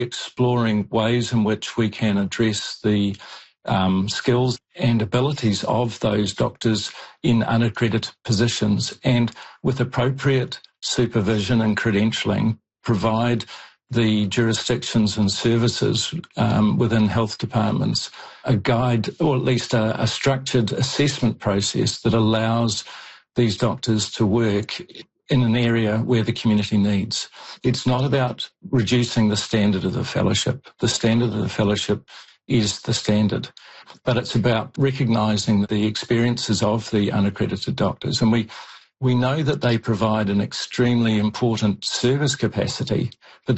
exploring ways in which we can address the skills and abilities of those doctors in unaccredited positions, and with appropriate supervision and credentialing, provide the jurisdictions and services within health departments a guide, or at least a structured assessment process that allows these doctors to work in an area where the community needs. It's not about reducing the standard of the fellowship. The standard of the fellowship is the standard, but it's about recognising the experiences of the unaccredited doctors. And we know that they provide an extremely important service capacity, but